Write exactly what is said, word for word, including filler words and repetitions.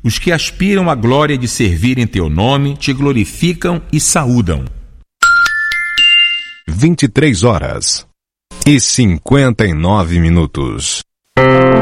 Os que aspiram à glória de servir em teu nome te glorificam e saúdam. vinte e três horas e cinquenta e nove minutos.